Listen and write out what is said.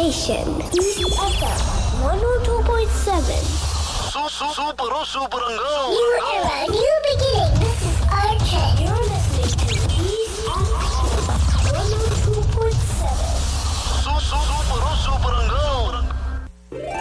station. Easy FM 102.7. Super, super, New era, new beginning. This is